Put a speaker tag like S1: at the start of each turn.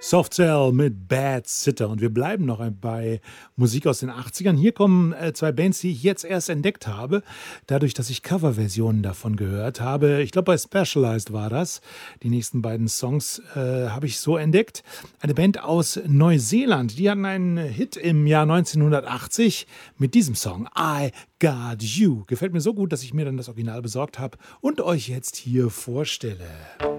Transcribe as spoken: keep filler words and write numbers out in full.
S1: Soft Cell mit Bad Sitter. Und wir bleiben noch bei Musik aus den achtzigern. Hier kommen äh, zwei Bands, die ich jetzt erst entdeckt habe, dadurch, dass ich Coverversionen davon gehört habe. Ich glaube, bei Specialized war das. Die nächsten beiden Songs äh, habe ich so entdeckt. Eine Band aus Neuseeland, die hatten einen Hit im Jahr neunzehnhundertachtzig mit diesem Song, I Got You. Gefällt mir so gut, dass ich mir dann das Original besorgt habe und euch jetzt hier vorstelle.